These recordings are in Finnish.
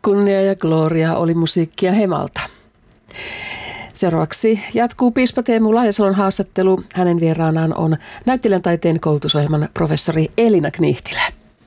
Kunnia ja gloria oli musiikkia Hemalta. Seuraavaksi jatkuu piispa Teemu Laajasalon haastattelu. Hänen vieraanaan on näyttelijän taiteen koulutusohjelman professori Elina Knihtilä.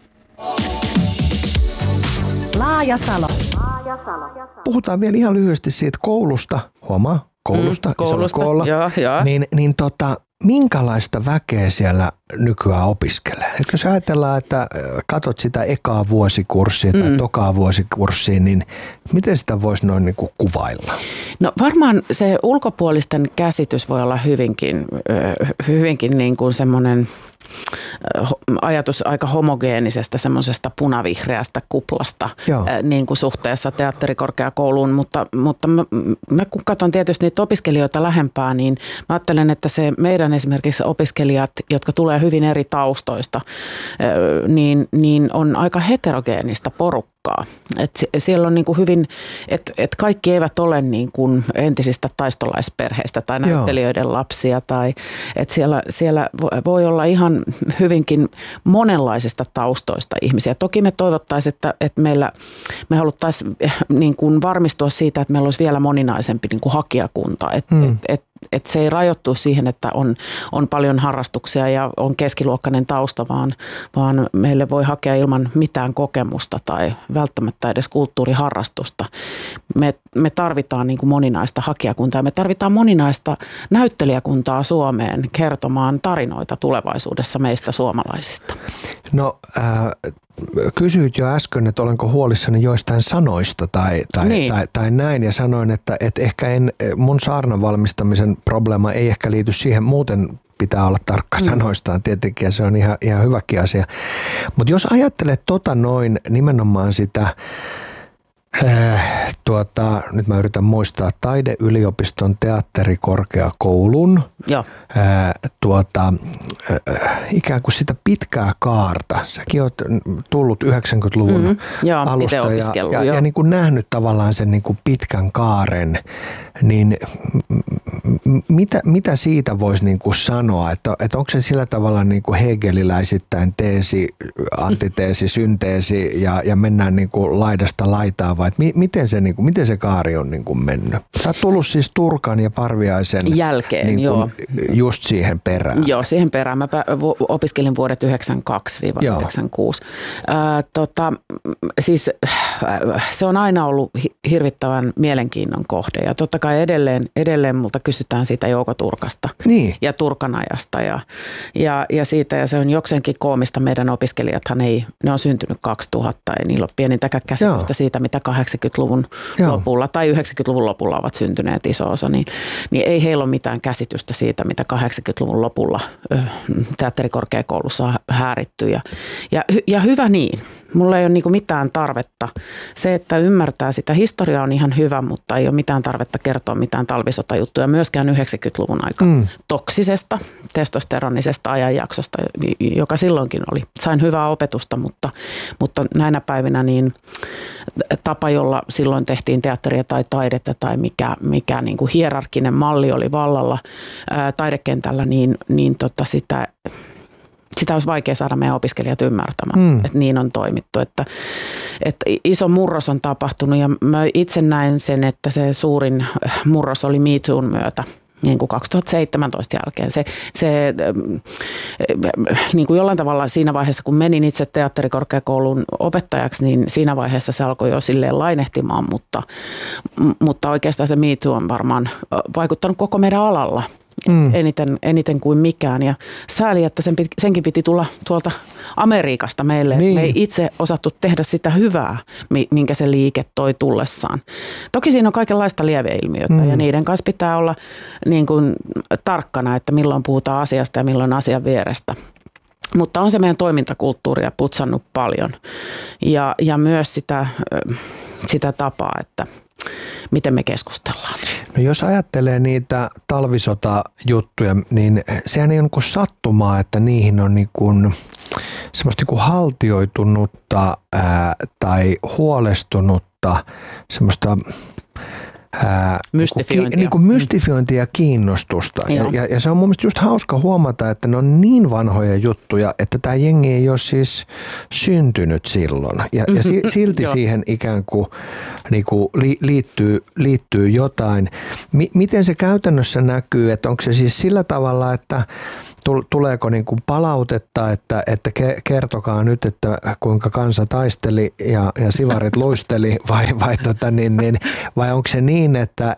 Laajasalo. Puhutaan vielä ihan lyhyesti siitä koulusta. Huomaa, koulusta. Joo. Minkälaista väkeä siellä nykyään opiskelee? Etkö jos ajatellaan, että katot sitä ekaa vuosikurssia tai tokaa vuosikurssia, niin miten sitä voisi noin niin kuin kuvailla? No varmaan se ulkopuolisten käsitys voi olla hyvinkin niin kuin semmoinen ajatus aika homogeenisesta semmoisesta punavihreästä kuplasta niin kuin suhteessa teatterikorkeakouluun, mutta mä kun katson tietysti niitä opiskelijoita lähempää, niin mä ajattelen, että se meidän esimerkiksi opiskelijat, jotka tulee hyvin eri taustoista, niin on aika heterogeenista porukkaa. Et siellä on niin kuin hyvin, että kaikki eivät ole niin kuin entisistä taistolaisperheistä tai näyttelijöiden lapsia, tai että siellä voi olla ihan hyvinkin monenlaisista taustoista ihmisiä. Toki me toivottaisiin, että me haluttaisiin niin kuin varmistua siitä, että meillä olisi vielä moninaisempi niin kuin hakijakunta, että se ei rajoittu siihen, että on paljon harrastuksia ja on keskiluokkainen tausta, vaan meille voi hakea ilman mitään kokemusta tai välttämättä edes kulttuuriharrastusta. Me tarvitaan niin kuin moninaista hakijakuntaa. Me tarvitaan moninaista näyttelijäkuntaa Suomeen kertomaan tarinoita tulevaisuudessa meistä suomalaisista. No kysyit jo äsken, että olenko huolissani joistain sanoista tai näin, ja sanoin, että ehkä mun saarnan valmistamisen probleema ei ehkä liity siihen, muuten pitää olla tarkka sanoistaan tietenkin, ja se on ihan hyväkin asia. Mutta jos ajattelet noin nimenomaan sitä, nyt mä yritän muistaa, Taideyliopiston teatterikorkeakoulun ikään kuin sitä pitkää kaarta. Säkin oot tullut 90-luvun alusta ja niin kuin nähnyt tavallaan sen niin kuin pitkän kaaren, niin mitä siitä voisi niin kuin sanoa, että onko se sillä tavalla niin kuin hegeliläisittäin teesi, antiteesi, synteesi ja mennään niin kuin laidasta laitaan, vai miten se kaari on niin kuin mennyt? Sä oot tullut siis Turkan ja Parviaisen jälkeen, niin kuin just siihen perään. Joo, siihen perään. Mä opiskelin vuodet 92-96. Siis se on aina ollut hirvittävän mielenkiinnon kohde, ja totta kai edelleen multa kysytään siitä Jouko Turkasta ja Turkan ajasta ja siitä, ja se on jokseenkin koomista. Meidän opiskelijathan ne on syntynyt 2000, ei niillä ole pienintäkään käsitystä siitä, mitä 80-luvun lopulla tai 90-luvun lopulla ovat syntyneet iso osa, niin ei heillä ole mitään käsitystä siitä, mitä 80-luvun lopulla teatterikorkeakoulussa on hääritty. Ja hyvä niin. Mulla ei ole niinku mitään tarvetta. Se, että ymmärtää sitä historiaa, on ihan hyvä, mutta ei ole mitään tarvetta kertoa mitään talvisotajuttuja myöskään 90-luvun aika toksisesta, testosteronisesta ajanjaksosta, joka silloinkin oli. Sain hyvää opetusta, mutta näinä päivinä niin tapa, jolla silloin tehtiin teatteria tai taidetta tai mikä niin kuin hierarkkinen malli oli vallalla taidekentällä, niin sitä olisi vaikea saada meidän opiskelijat ymmärtämään, että niin on toimittu. Että iso murros on tapahtunut, ja mä itse näen sen, että se suurin murros oli Me Toon myötä. Niin kuin 2017 jälkeen. Se niin kuin jollain tavalla siinä vaiheessa, kun menin itse teatterikorkeakoulun opettajaksi, niin siinä vaiheessa se alkoi jo silleen lainehtimaan, mutta oikeastaan se Me Too on varmaan vaikuttanut koko meidän alalla. Eniten kuin mikään, ja sääli, että senkin piti tulla tuolta Amerikasta meille. Me ei itse osattu tehdä sitä hyvää, minkä se liike toi tullessaan. Toki siinä on kaikenlaista lieveilmiötä, ja niiden kanssa pitää olla niin kuin tarkkana, että milloin puhutaan asiasta ja milloin asian vierestä. Mutta on se meidän toimintakulttuuria putsannut paljon, ja myös sitä tapaa, että miten me keskustellaan. No jos ajattelee niitä talvisota-juttuja, niin sehän ei ole niin sattumaa, että niihin on niin kuin semmoista niin kuin haltioitunutta tai huolestunutta semmoista mystifiointia ja kiinnostusta. Ja se on mun mielestä just hauska huomata, että ne on niin vanhoja juttuja, että tämä jengi ei ole siis syntynyt silloin. Ja silti siihen ikään kuin niinku liittyy jotain. Miten se käytännössä näkyy, että onko se siis sillä tavalla, että tuleeko niin kuin palautetta, että kertokaa nyt, että kuinka kansa taisteli ja sivarit luisteli vai onko se niin,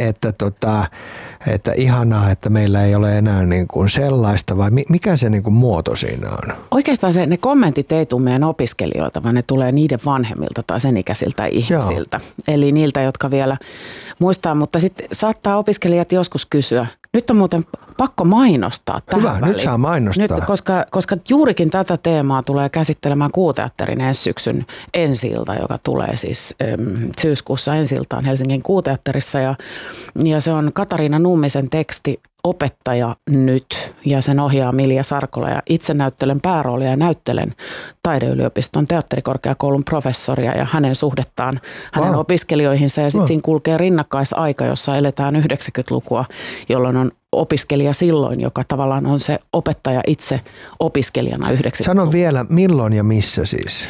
että ihanaa, että meillä ei ole enää niin kuin sellaista vai mikä se niin kuin muoto siinä on? Oikeastaan ne kommentit ei tule meidän opiskelijoilta, vaan ne tulee niiden vanhemmilta tai sen ikäisiltä ihmisiltä. Joo. Eli niiltä, jotka vielä muistaa, mutta sitten saattaa opiskelijat joskus kysyä, nyt on muuten pakko mainostaa tähän väliin. Nyt saa mainostaa. Nyt, koska juurikin tätä teemaa tulee käsittelemään Kuuteatterin ensi syksyn ensi-ilta, joka tulee siis syyskuussa ensi-iltaan Helsingin Kuuteatterissa. Ja se on Katariina Nummisen teksti Opettaja nyt, ja sen ohjaa Milja Sarkola, ja itse näyttelen pääroolia ja näyttelen Taideyliopiston teatterikorkeakoulun professoria ja hänen suhdettaan hänen opiskelijoihinsa, ja sitten siinä kulkee rinnakkaisaika, jossa eletään 90-lukua, jolloin on opiskelija silloin, joka tavallaan on se opettaja itse opiskelijana 90-luvulla. Sano vielä, milloin ja missä siis?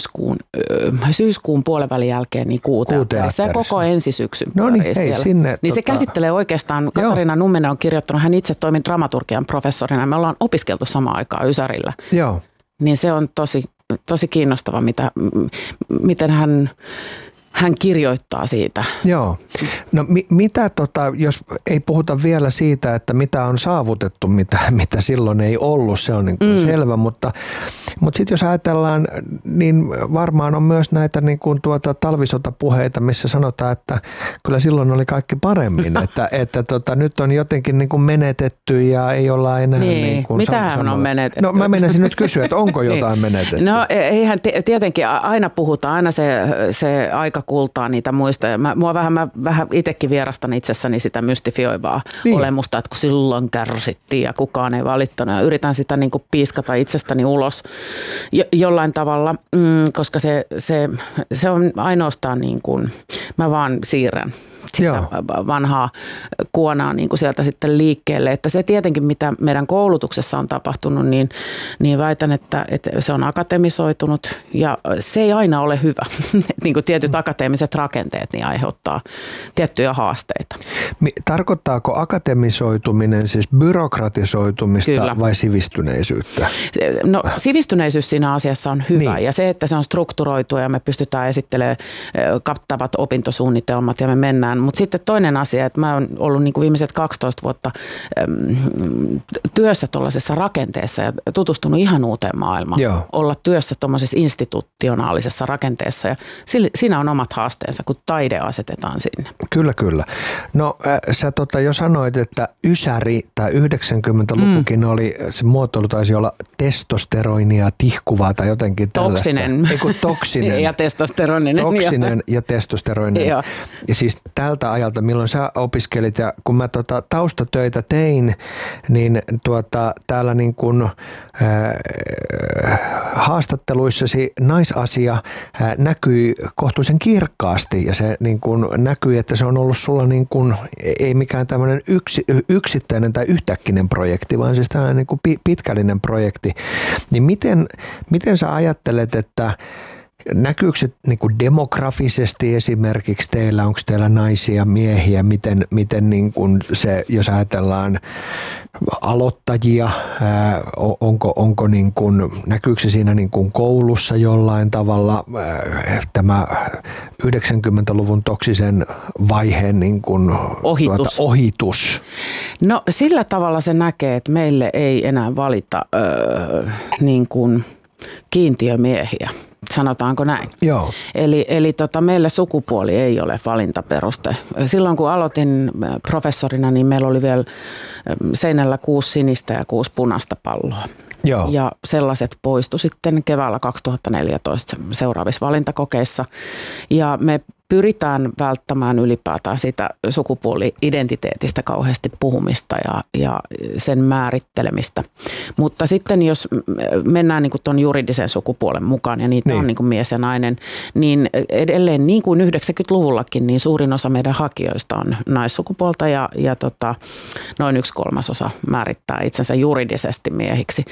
Syyskuun puolivälin jälkeen niin Kuuteatterissa ja koko ensisyksyn. No niin, sinne. Niin se käsittelee oikeastaan, Katariina Numminen on kirjoittanut, hän itse toimi dramaturgian professorina, me ollaan opiskeltu samaan aikaan Ysärillä. Joo. Niin se on tosi kiinnostava, miten hän kirjoittaa siitä. Joo. No mitä jos ei puhuta vielä siitä, että mitä on saavutettu, mitä silloin ei ollut, se on niin kuin selvä, mutta sitten jos ajatellaan, niin varmaan on myös näitä niin kuin talvisotapuheita, missä sanotaan, että kyllä silloin oli kaikki paremmin, että nyt on jotenkin niin kuin menetetty ja ei olla enää niin kuin mitähän on menetetty? No mä menisin nyt kysyä, että onko jotain menetetty? No eihän tietenkin aina puhutaan, aina se aika kultaa niitä muistoja. Mä vähän itsekin vierastan itsessäni sitä mystifioivaa olemusta, että kun silloin kärsittiin ja kukaan ei valittanut. Ja yritän sitä niin kuin piiskata itsestäni ulos jollain tavalla, koska se on ainoastaan niin kuin, mä vaan siirrän sitä vanhaa kuonaa niin kuin sieltä sitten liikkeelle. Että se tietenkin, mitä meidän koulutuksessa on tapahtunut, niin väitän, että se on akatemisoitunut ja se ei aina ole hyvä. Niin kuin tietyt akateemiset rakenteet niin aiheuttaa tiettyjä haasteita. Tarkoittaako akatemisoituminen siis byrokratisoitumista Kyllä. vai sivistyneisyyttä? No sivistyneisyys siinä asiassa on hyvä ja se, että se on strukturoitua ja me pystytään esittelemään kattavat opintosuunnitelmat ja me mennään. Mutta sitten toinen asia, että mä oon ollut niin kuin viimeiset 12 vuotta työssä tuollaisessa rakenteessa ja tutustunut ihan uuteen maailmaan. Joo. Olla työssä tuollaisessa institutionaalisessa rakenteessa ja siinä on omat haasteensa, kun taide asetetaan sinne. Kyllä. No sä jo sanoit, että Ysäri tai 90-lukukin oli, se muotoilu taisi olla testosteroinia tihkuvaa tai jotenkin tällaista. Toksinen. Ja testosteroninen. Toksinen ja testosteroninen. Joo. Ja siis tältä ajalta, milloin sä opiskelit ja kun mä taustatöitä tein, niin täällä niin kuin haastatteluissasi naisasia näkyi kohtuullisen kirkkaasti ja se niin kuin näkyi, että se on ollut sulla niin kuin, ei mikään tämmöinen yksittäinen tai yhtäkkinen projekti, vaan siis tämmöinen niin kuin pitkällinen projekti. Niin miten sä ajattelet, että näkyykö se niin kuin demografisesti esimerkiksi teillä, onko teillä naisia, miehiä, miten niin kuin se, jos ajatellaan aloittajia, onko niin kuin, näkyykö se siinä niin kuin koulussa jollain tavalla tämä 90-luvun toksisen vaiheen niin kuin ohitus? No sillä tavalla se näkee, että meille ei enää valita niin kuin kiintiömiehiä. Sanotaanko näin? Joo. Eli meillä sukupuoli ei ole valintaperuste. Silloin kun aloitin professorina, niin meillä oli vielä seinällä 6 sinistä ja 6 punaista palloa. Joo. Ja sellaiset poistu sitten keväällä 2014 seuraavissa valintakokeissa. Ja me pyritään välttämään ylipäätään sitä sukupuoli-identiteetistä kauheasti puhumista ja sen määrittelemistä. Mutta sitten jos mennään niin kuin tuon juridisen sukupuolen mukaan ja niitä on niin kuin mies ja nainen, niin edelleen niin kuin 90-luvullakin, niin suurin osa meidän hakijoista on naissukupuolta ja noin 1/3 määrittää itsensä juridisesti miehiksi.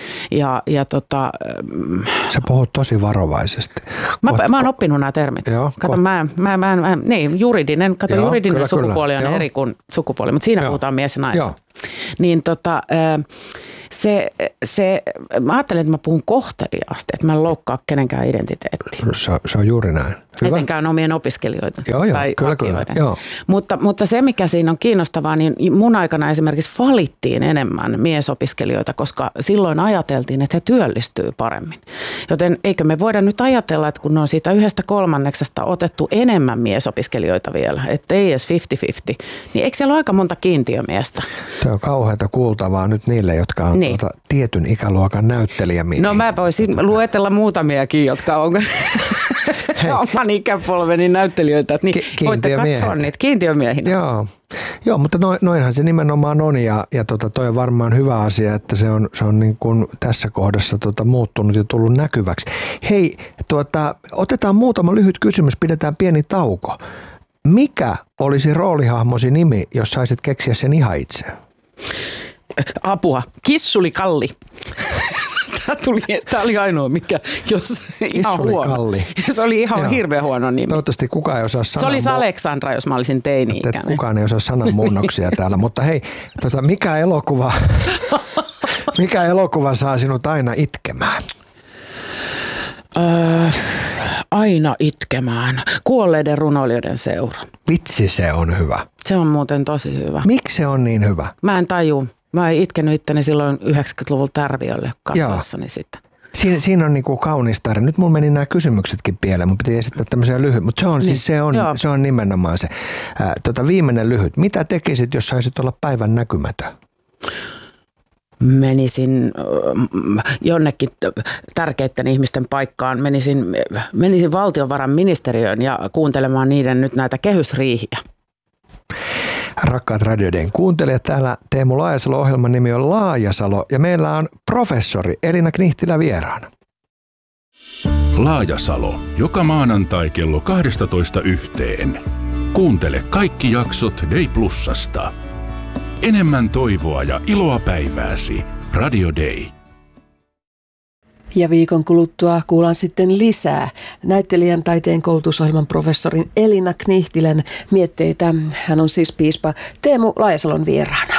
Sä puhut tosi varovaisesti. Mä oon oppinut nämä termit. Joo, kato, juridinen sukupuoli on eri kuin sukupuoli, mutta siinä puhutaan mies ja nainen. Niin mä ajattelen, että mä puhun kohteliaasti, että mä en loukkaa kenenkään identiteettiä. Se on juuri näin. Hyvä. Etenkään omien opiskelijoita tai hakijoiden. Mutta se, mikä siinä on kiinnostavaa, niin mun aikana esimerkiksi valittiin enemmän miesopiskelijoita, koska silloin ajateltiin, että he työllistyy paremmin. Joten eikö me voida nyt ajatella, että kun on siitä 1/3 otettu enemmän miesopiskelijoita vielä, että ei edes 50-50, niin eikö siellä ole aika monta kiintiömiestä? Tämä on kauheata kuultavaa nyt niille, jotka on tietyn ikäluokan näyttelijämiehiä. No mä voisin luetella muutamiakin, jotka on oman ikäpolveni näyttelijöitä. Niin voitte katsoa niitä kiintiömiehinä. Joo, mutta noinhan se nimenomaan on ja toi on varmaan hyvä asia, että se on niin kuin tässä kohdassa muuttunut ja tullut näkyväksi. Hei, otetaan muutama lyhyt kysymys, pidetään pieni tauko. Mikä olisi roolihahmosi nimi, jos saisit keksiä sen ihan itse? Apua. Kissuli Kalli. Tämä oli ainoa, mikä jos ihan huono. Kalli. Se oli ihan hirveän huono nimi. Toivottavasti kukaan ei osaa Se olisi Aleksandra, jos mä olisin teini-ikäinen. Kukaan ei osaa sananmuunnoksia täällä, mutta hei, mikä elokuva saa sinut aina itkemään? Aina itkemään. Kuolleiden runoilijoiden seura. Vitsi, se on hyvä. Se on muuten tosi hyvä. Miksi se on niin hyvä? Mä en tajua. Mä en itkenyt itteni silloin 90-luvulla Tärviölle katsoessani sitä. Siinä on niinku kaunis tarina. Nyt mulla meni nämä kysymyksetkin pieleen. Mun piti esittää tämmöisiä lyhyt, mutta se on nimenomaan se. Viimeinen lyhyt. Mitä tekisit, jos saisit olla päivän näkymätön? Menisin jonnekin tärkeiden ihmisten paikkaan. Menisin valtiovarainministeriöön ja kuuntelemaan niiden nyt näitä kehysriihiä. Rakkaat Radio Dayn kuuntelijat, täällä Teemu Laajasalo, ohjelman nimi on Laajasalo ja meillä on professori Elina Knihtilä vieraana. Laajasalo, joka maanantai kello 12:00. Kuuntele kaikki jaksot Day Plusasta. Enemmän toivoa ja iloa päivääsi. Radio Day. Ja viikon kuluttua kuullaan sitten lisää näyttelijän taiteen koulutusohjelman professorin Elina Knihtilän mietteitä. Hän on siis piispa Teemu Laajasalon vieraana.